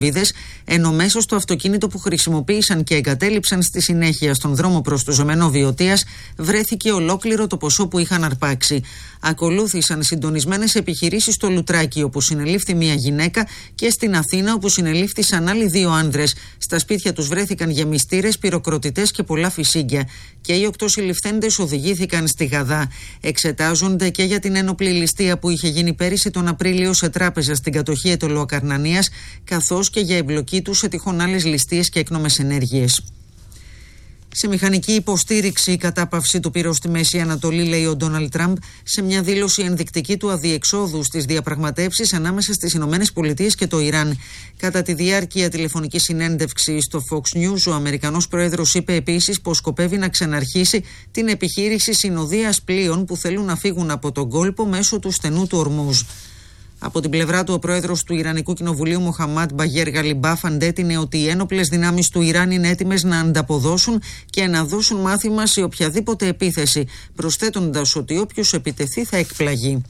ενώ μέσα στο αυτοκίνητο που χρησιμοποίησαν και εγκατέλειψαν στη συνέχεια στον δρόμο προς το Ζωμένο Βιωτίας βρέθηκε ολόκληρο το ποσό που είχαν αρπάξει. Ακολούθησαν συντονισμένες επιχειρήσεις στο Λουτράκι, όπου συνελήφθη μία γυναίκα, και στην Αθήνα, όπου συνελήφθησαν άλλοι 2 άνδρες. Στα σπίτια τους βρέθηκαν γεμιστήρες, πυροκροτητές και πολλά φυσίγγια. Και οι 8 συλληφθέντες οδηγήθηκαν στη Γαδά. Εξετάζονται και για την ένοπλη ληστεία που είχε γίνει πέρυσι τον Απρίλιο σε τράπεζα στην κατοχή Αιτωλοακαρνανίας, καθώς και για εμπλοκή τους σε τυχόν άλλες ληστείες και έκνομες ενέργειες. Σε μηχανική υποστήριξη η κατάπαυση του πυρός στη Μέση Ανατολή, λέει ο Ντόναλντ Τραμπ σε μια δήλωση ενδεικτική του αδιεξόδου στις διαπραγματεύσεις ανάμεσα στις ΗΠΑ και το Ιράν. Κατά τη διάρκεια τηλεφωνικής συνέντευξης στο Fox News, ο Αμερικανός Πρόεδρος είπε επίσης πως σκοπεύει να ξαναρχίσει την επιχείρηση συνοδείας πλοίων που θέλουν να φύγουν από τον κόλπο μέσω του στενού του Ορμούζ. Από την πλευρά του, ο πρόεδρος του Ιρανικού Κοινοβουλίου, Μοχαμάντ Μπαγέρ Γαλιμπάφ, αντέτεινε ότι οι ένοπλες δυνάμεις του Ιράν είναι έτοιμες να ανταποδώσουν και να δώσουν μάθημα σε οποιαδήποτε επίθεση, προσθέτοντας ότι όποιος επιτεθεί θα εκπλαγεί.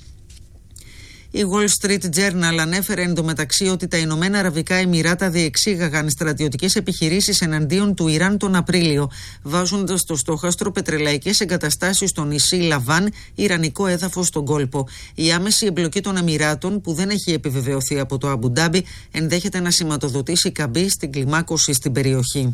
Η Wall Street Journal ανέφερε εντωμεταξύ ότι τα Ηνωμένα Αραβικά Εμιράτα διεξήγαγαν στρατιωτικές επιχειρήσεις εναντίον του Ιράν τον Απρίλιο, βάζοντας στο στόχαστρο πετρελαϊκές εγκαταστάσεις στο νησί Λαβάν, ιρανικό έδαφος στον κόλπο. Η άμεση εμπλοκή των Εμιράτων, που δεν έχει επιβεβαιωθεί από το Αμπουντάμπι, ενδέχεται να σηματοδοτήσει καμπή στην κλιμάκωση στην περιοχή.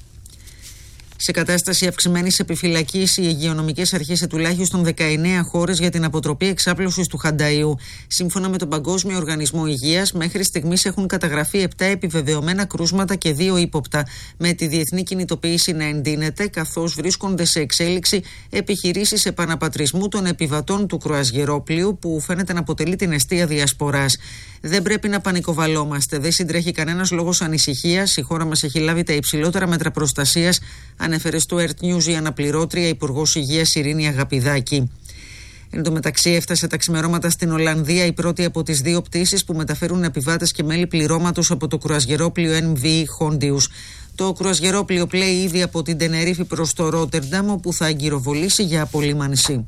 Σε κατάσταση αυξημένης επιφυλακής, οι υγειονομικές αρχές σε τουλάχιστον 19 χώρες για την αποτροπή εξάπλωσης του χανταΐου. Σύμφωνα με τον Παγκόσμιο Οργανισμό Υγείας, μέχρι στιγμής έχουν καταγραφεί 7 επιβεβαιωμένα κρούσματα και 2 ύποπτα, με τη διεθνή κινητοποίηση να εντείνεται, καθώς βρίσκονται σε εξέλιξη επιχειρήσεις επαναπατρισμού των επιβατών του κρουαζιερόπλοιου, που φαίνεται να αποτελεί την εστία διασποράς. Δεν πρέπει να πανικοβαλόμαστε, δεν συντρέχει κανένας λόγος ανησυχίας. Η χώρα μας έχει λάβει τα υψηλότερα μέτρα προστασίας, ανέφερε στο Earth News η αναπληρώτρια Υπουργός Υγείας Ειρήνη Αγαπηδάκη. Εν τω μεταξύ, έφτασε τα ξημερώματα στην Ολλανδία η πρώτη από τις 2 πτήσεις που μεταφέρουν επιβάτες και μέλη πληρώματος από το κρουαζιερόπλοιο MV Hondius. Το κρουαζιερόπλοιο πλέει ήδη από την Τενερίφη προς το Ρότερνταμ, όπου θα αγκυροβολήσει για απολύμανση.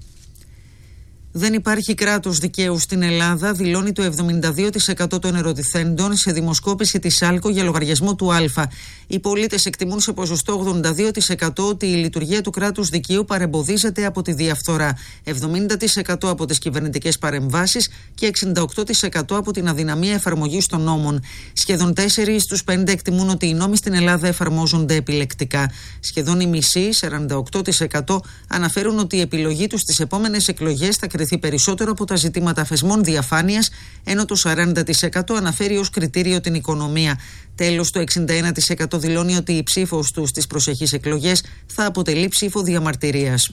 Δεν υπάρχει κράτος δικαίου στην Ελλάδα, δηλώνει το 72% των ερωτηθέντων σε δημοσκόπηση της ΑΛΚΟ για λογαριασμό του Α. Οι πολίτες εκτιμούν σε ποσοστό 82% ότι η λειτουργία του κράτους δικαίου παρεμποδίζεται από τη διαφθορά, 70% από τις κυβερνητικές παρεμβάσεις και 68% από την αδυναμία εφαρμογής των νόμων. Σχεδόν 4 στους 5 εκτιμούν ότι οι νόμοι στην Ελλάδα εφαρμόζονται επιλεκτικά. Σχεδόν οι μισοί, 48%, αναφέρουν ότι η επιλογή τους στις επόμενες εκλογές θα κρυθεί περισσότερο από τα ζητήματα θεσμών διαφάνειας, ενώ το 40% αναφέρει ως κριτήριο την οικονομία. Τέλος, το 61% δηλώνει ότι η ψήφος του στις προσεχείς εκλογές θα αποτελεί ψήφο διαμαρτυρίας.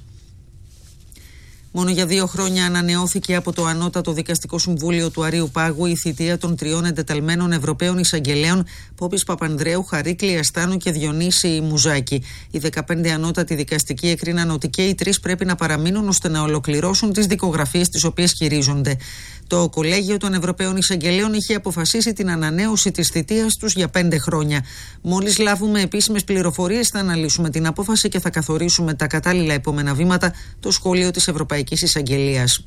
Μόνο για 2 χρόνια ανανεώθηκε από το Ανώτατο Δικαστικό Συμβούλιο του Αρείου Πάγου η θητεία των 3 εντεταλμένων Ευρωπαίων εισαγγελέων, Πόπης Παπανδρέου, Χαρίκλη Αστάνου και Διονύση Μουζάκη. Οι 15 ανώτατοι δικαστικοί έκριναν ότι και οι 3 πρέπει να παραμείνουν ώστε να ολοκληρώσουν τις δικογραφίες τις οποίες χειρίζονται. Το Κολέγιο των Ευρωπαίων Εισαγγελέων είχε αποφασίσει την ανανέωση της θητείας τους για 5 χρόνια. Μόλις λάβουμε επίσημες πληροφορίες, θα αναλύσουμε την απόφαση και θα καθορίσουμε τα κατάλληλα επόμενα βήματα, το σχόλιο της Ευρωπαϊκής Εισαγγελίας.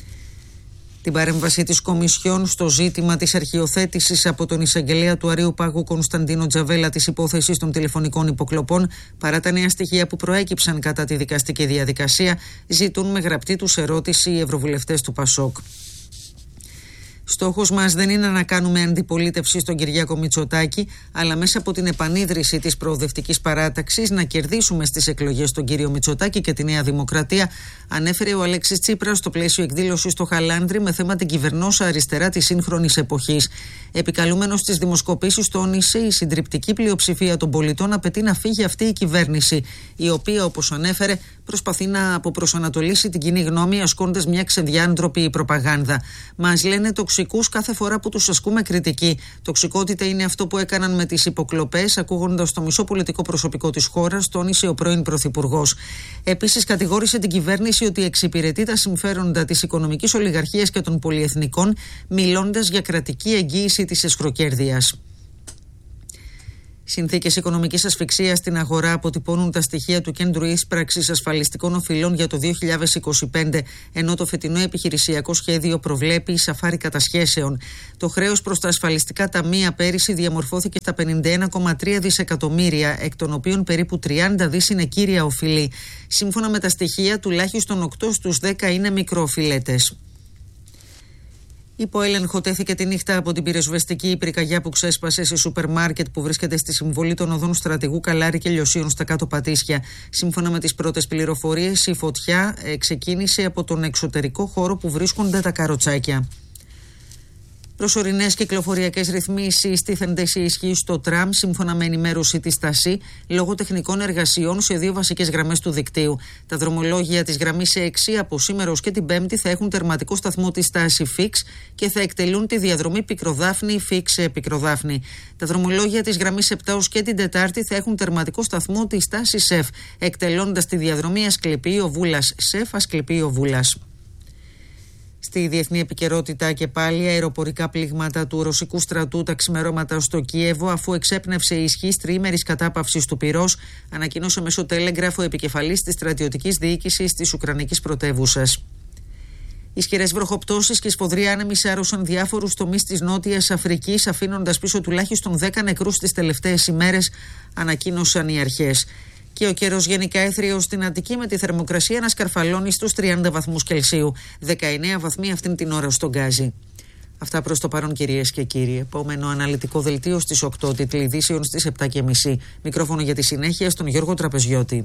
Την παρέμβαση της Κομισιόν στο ζήτημα της αρχιοθέτησης από τον εισαγγελέα του Αρείου Πάγου Κωνσταντίνο Τζαβέλα της υπόθεσης των τηλεφωνικών υποκλοπών, παρά τα νέα στοιχεία που προέκυψαν κατά τη δικαστική διαδικασία, ζητούν με γραπτή τους ερώτηση οι ευρωβουλευτές του ΠΑΣΟΚ. Στόχος μας δεν είναι να κάνουμε αντιπολίτευση στον Κυριάκο Μητσοτάκη, αλλά μέσα από την επανίδρυση της προοδευτικής παράταξης να κερδίσουμε στις εκλογές τον κύριο Μητσοτάκη και τη Νέα Δημοκρατία, ανέφερε ο Αλέξης Τσίπρας στο πλαίσιο εκδήλωσης στο Χαλάνδρι με θέμα την κυβερνόσα αριστερά της σύγχρονης εποχής. Επικαλούμενος στις δημοσκοπήσεις, τόνισε η συντριπτική πλειοψηφία των πολιτών απαιτεί να φύγει αυτή η κυβέρνηση, η οποία, όπως ανέφερε, προσπαθεί να αποπροσανατολίσει την κοινή γνώμη ασκώντας μια ξεδιάντροπη προπαγάνδα. Μας λένε τοξικούς κάθε φορά που τους ασκούμε κριτική. Τοξικότητα είναι αυτό που έκαναν με τις υποκλοπές, ακούγοντας το μισό πολιτικό προσωπικό της χώρας, τόνισε ο πρώην Πρωθυπουργός. Επίσης, κατηγόρησε την κυβέρνηση ότι εξυπηρετεί τα συμφέροντα της οικονομικής ολιγαρχίας και των πολυεθνικών, μιλώντας για κρατική εγγύηση της εσχροκέρδειας. Συνθήκες οικονομικής ασφυξίας στην αγορά αποτυπώνουν τα στοιχεία του Κέντρου Ίσπραξης Ασφαλιστικών Οφειλών για το 2025, ενώ το φετινό επιχειρησιακό σχέδιο προβλέπει σαφάρι κατασχέσεων. Το χρέος προς τα ασφαλιστικά ταμεία πέρυσι διαμορφώθηκε στα 51,3 δισεκατομμύρια, εκ των οποίων περίπου 30 δις είναι κύρια οφειλή. Σύμφωνα με τα στοιχεία, τουλάχιστον 8 στους 10 είναι μικροοφειλέτες. Υπό έλεγχο τέθηκε τη νύχτα από την πυροσβεστική πυρκαγιά που ξέσπασε σε σούπερ μάρκετ που βρίσκεται στη συμβολή των οδών Στρατηγού Καλάρη και Λιωσίων στα Κάτω Πατήσια. Σύμφωνα με τις πρώτες πληροφορίες, η φωτιά ξεκίνησε από τον εξωτερικό χώρο που βρίσκονται τα καροτσάκια. Προσωρινές κυκλοφοριακές ρυθμίσεις τίθενται σε ισχύ στο τραμ, σύμφωνα με ενημέρωση της ΤΑΣΥ, λόγω τεχνικών εργασιών σε 2 βασικές γραμμές του δικτύου. Τα δρομολόγια της γραμμής 6 από σήμερα ως και την Πέμπτη θα έχουν τερματικό σταθμό της τάση FIX και θα εκτελούν τη διαδρομή Πικροδάφνη FIX Πικροδάφνη. Τα δρομολόγια της γραμμής 7 ως και την Τετάρτη θα έχουν τερματικό σταθμό της τάσης ΣΕΦ, εκτελώντας τη διαδρομή Ασκληπείο Βούλας ΣΕΦ Ασκληπείο Βούλας. Στη διεθνή επικαιρότητα και πάλι, αεροπορικά πλήγματα του ρωσικού στρατού τα ξημερώματα στο Κίεβο, αφού εξέπνευσε η ισχύς τριήμερης κατάπαυσης του πυρός, ανακοίνωσε μέσω Τέλεγγραφο επικεφαλής της στρατιωτικής διοίκησης της Ουκρανικής πρωτεύουσας. Ισχυρές βροχοπτώσεις και σφοδροί άνεμοι σάρωσαν διάφορους τομείς της Νότιας Αφρικής, αφήνοντας πίσω τουλάχιστον 10 νεκρούς τις τελευταίες ημέρες, ανακοίνωσαν οι αρχές. Και ο καιρός γενικά έθριος στην Αττική, με τη θερμοκρασία να σκαρφαλώνει στους 30 βαθμούς Κελσίου. 19 βαθμοί αυτήν την ώρα στον Γκάζι. Αυτά προς το παρόν, κυρίες και κύριοι. Επόμενο αναλυτικό δελτίο στις 8, τίτλοι ειδήσεων στις 7:30. Μικρόφωνο για τη συνέχεια στον Γιώργο Τραπεζιώτη.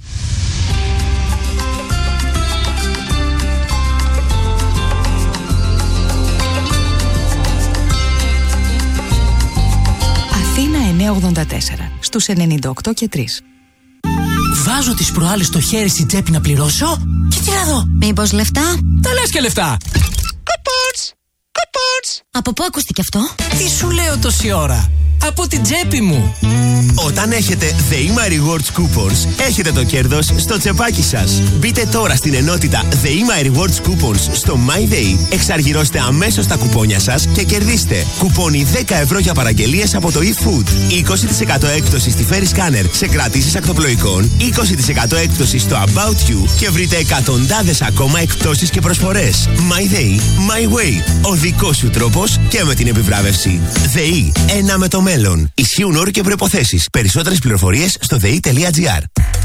Αθήνα 984 στους 98 και 3. Βάζω τις προάλλες στο χέρι στην τσέπη να πληρώσω και τι να δω. Μήπως λεφτά? Τα λες και λεφτά. Κουπόνς. Από πού ακούστηκε αυτό? Τι σου λέω τόση ώρα? Από την τσέπη μου. Όταν έχετε The Rewards Coupons, έχετε το κέρδος στο τσεπάκι σας. Μπείτε τώρα στην ενότητα The Rewards Coupons στο MyDay, εξαργυρώστε αμέσως τα κουπόνια σας και κερδίστε κουπόνι 10 ευρώ για παραγγελίες από το eFood, 20% έκπτωση στη Ferry Scanner σε κρατήσεις ακτοπλοϊκών, 20% έκπτωση στο About You και βρείτε εκατοντάδες ακόμα εκπτώσεις και προσφορές. MyDay, My Way. Ο δικός σου τρόπος και με την επιβράβευση. ΔΕΗ, ένα με το μέλλον. Ισχύουν όροι και προϋποθέσεις. Περισσότερες πληροφορίες στο dei.gr.